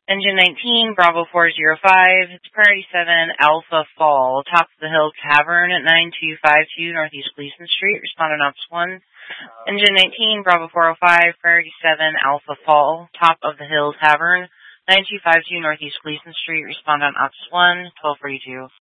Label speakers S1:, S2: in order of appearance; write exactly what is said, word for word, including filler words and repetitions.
S1: Engine nineteen, Bravo four zero five, it's Priority seven, Alpha Fall, Top of the Hill Tavern at nine two five two Northeast Gleason Street, respond on Ops one. Engine nineteen, Bravo four oh five, Priority seven, Alpha Fall, Top of the Hill Tavern, nine two five two Northeast Gleason Street, respond on Ops one, twelve forty-two.